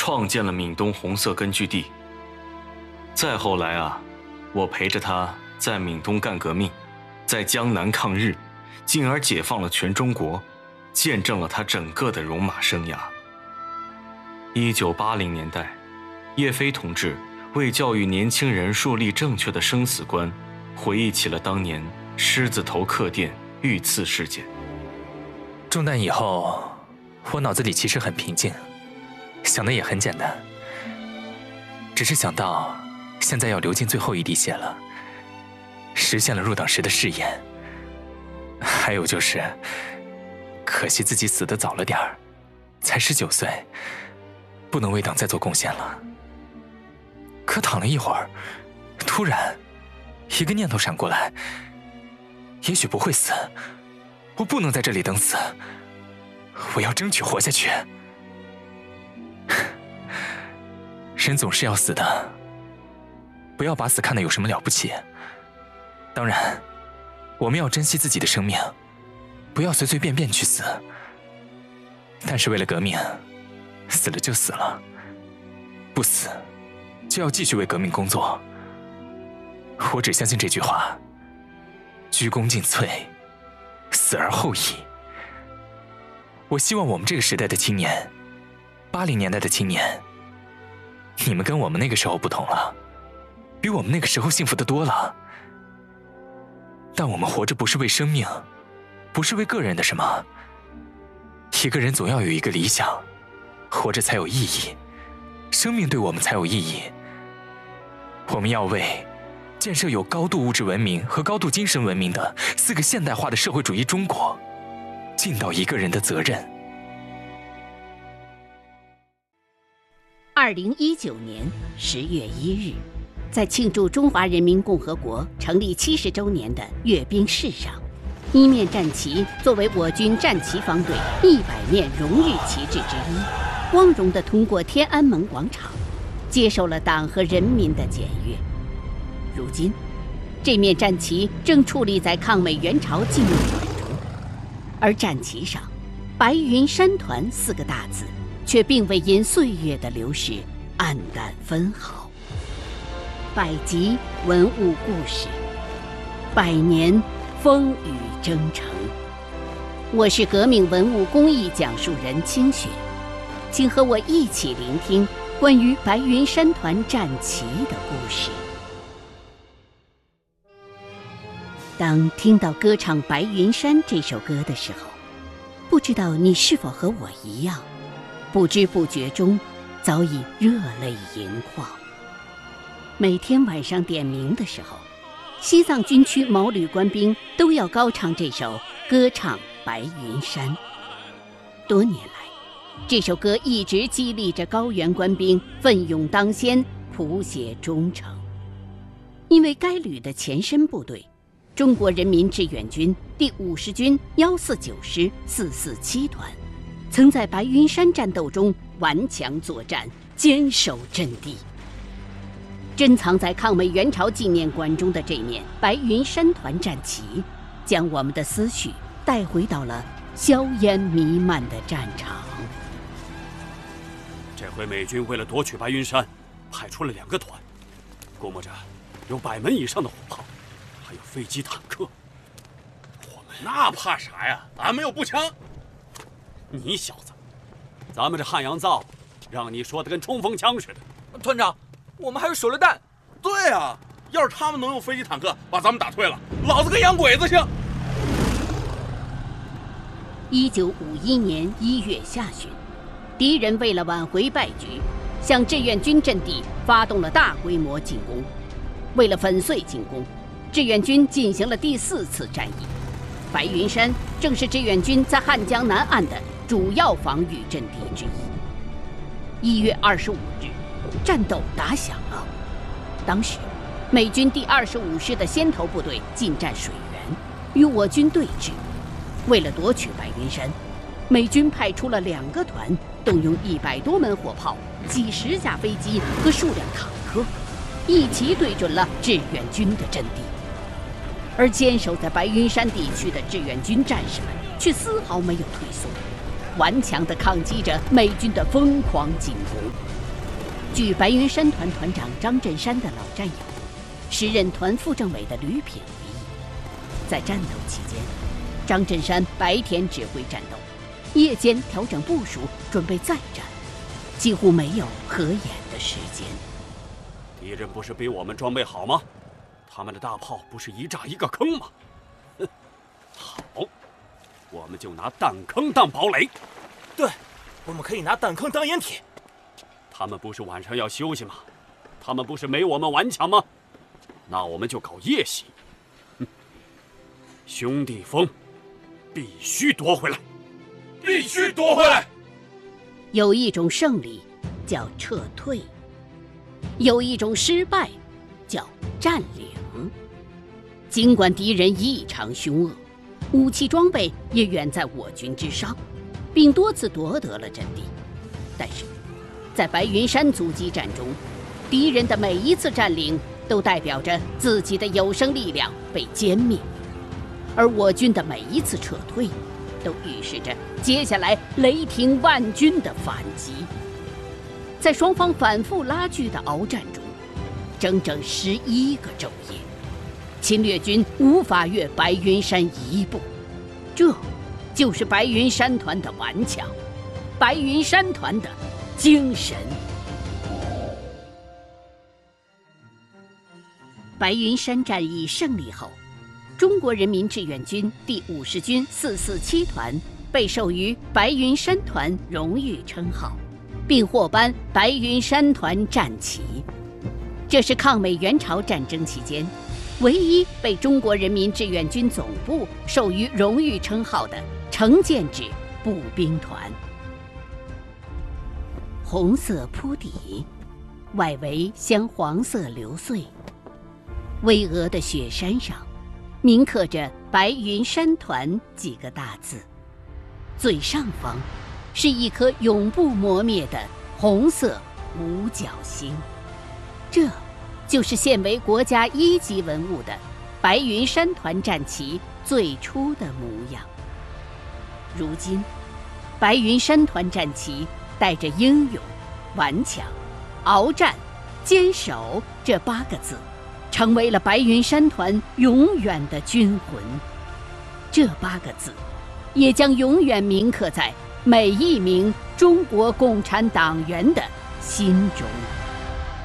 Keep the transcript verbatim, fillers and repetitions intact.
创建了闽东红色根据地。再后来啊，我陪着他在闽东干革命，在江南抗日，进而解放了全中国，见证了他整个的戎马生涯。一九八零年代，叶飞同志为教育年轻人树立正确的生死观，回忆起了当年狮子头客店遇刺事件。 中弹以后，我脑子里其实很平静，想的也很简单，只是想到现在要流尽最后一滴血了，实现了入党时的誓言。还有就是，可惜自己死得早了点儿，才十九岁，不能为党再做贡献了。可躺了一会儿，突然一个念头闪过来，也许不会死，我不能在这里等死，我要争取活下去。人总是要死的，不要把死看得有什么了不起。当然，我们要珍惜自己的生命，不要随随便便去死。但是为了革命，死了就死了，不死就要继续为革命工作。我只相信这句话：鞠躬尽瘁，死而后已。我希望我们这个时代的青年，八零年代的青年，你们跟我们那个时候不同了，比我们那个时候幸福得多了。但我们活着不是为生命，不是为个人的什么。一个人总要有一个理想，活着才有意义，生命对我们才有意义。我们要为建设有高度物质文明和高度精神文明的四个现代化的社会主义中国尽到一个人的责任。 二零一九年十月一日，在庆祝中华人民共和国成立七十周年的阅兵式上，一面战旗作为我军战旗方队一百面荣誉旗帜之一，光荣地通过天安门广场，接受了党和人民的检阅。如今，这面战旗正矗立在抗美援朝纪念馆中，而战旗上“白云山团”四个大字却并未因岁月的流逝黯淡分毫。百集文物故事，百年风雨征程。我是革命文物工艺讲述人清雪，请和我一起聆听关于白云山团战旗的故事。当听到歌唱《白云山》这首歌的时候，不知道你是否和我一样，不知不觉中早已热泪盈眶。每天晚上点名的时候，西藏军区毛旅官兵都要高唱这首歌唱白云山。多年来，这首歌一直激励着高原官兵奋勇当先，谱写忠诚。因为该旅的前身部队中国人民志愿军第五十军一四九师四四七团，曾在白云山战斗中顽强作战，坚守阵地。珍藏在抗美援朝纪念馆中的这面白云山团战旗，将我们的思绪带回到了硝烟弥漫的战场。 这回美军为了夺取白云山，派出了两个团，估摸着有百门以上的火炮，还有飞机坦克。我们那怕啥呀？俺们有步枪。 你小子，咱们这汉阳造，让你说的跟冲锋枪似的。 团长，我们还有手榴弹。 对啊，要是他们能用飞机坦克把咱们打退了，老子跟洋鬼子去。 一九五一年一月下旬，敌人为了挽回败局，向志愿军阵地发动了大规模进攻。为了粉碎进攻，志愿军进行了第四次战役。白云山正是志愿军在汉江南岸的主要防御阵地之一。一月二十五日，战斗打响了。当时，美军第二十五师的先头部队进占水源，与我军对峙。为了夺取白云山，美军派出了两个团，动用一百多门火炮、几十架飞机和数辆坦克，一齐对准了志愿军的阵地。而坚守在白云山地区的志愿军战士们却丝毫没有退缩， 顽强地抗击着美军的疯狂进攻。据白云山团团长张振山的老战友、时任团副政委的吕品回忆，在战斗期间，张振山白天指挥战斗，夜间调整部署，准备再战，几乎没有合眼的时间。 敌人不是比我们装备好吗？他们的大炮不是一炸一个坑吗？哼，好，我们就拿弹坑当堡垒。 对，我们可以拿弹坑当掩体。 他们不是晚上要休息吗？他们不是没我们顽强吗？那我们就搞夜袭。哼，兄弟峰必须夺回来， 必须夺回来。 有一种胜利叫撤退，有一种失败叫占领。尽管敌人异常凶恶，武器装备也远在我军之上，并多次夺得了阵地，但是在白云山阻击战中，敌人的每一次占领都代表着自己的有生力量被歼灭，而我军的每一次撤退都预示着接下来雷霆万钧的反击。在双方反复拉锯的鏖战中，整整十一个昼夜，侵略军无法越白云山一步。这就是白云山团的顽强，白云山团的精神。白云山战役胜利后，中国人民志愿军第五十军四四七团被授予白云山团荣誉称号，并获颁白云山团战旗。这是抗美援朝战争期间唯一被中国人民志愿军总部授予荣誉称号的成建制步兵团。红色铺底，外围镶黄色流穗，巍峨的雪山上铭刻着白云山团几个大字，最上方是一颗永不磨灭的红色五角星。这就是现为国家一级文物的白云山团战旗最初的模样。如今，白云山团战旗带着英勇、顽强、鏖战、坚守这八个字，成为了白云山团永远的军魂。这八个字，也将永远铭刻在每一名中国共产党员的心中。